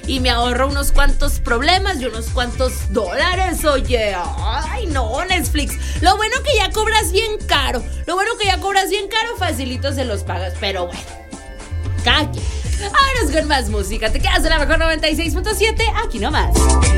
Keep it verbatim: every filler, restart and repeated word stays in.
y me ahorro unos cuantos problemas y unos cuantos dólares, oye. Ay, no, Netflix. Lo bueno que ya cobras bien caro. Lo bueno que ya cobras bien caro, facilito se los pagas. Pero bueno, cada quien. Vámonos con más música. Te quedas en la mejor noventa y seis punto siete, aquí nomás.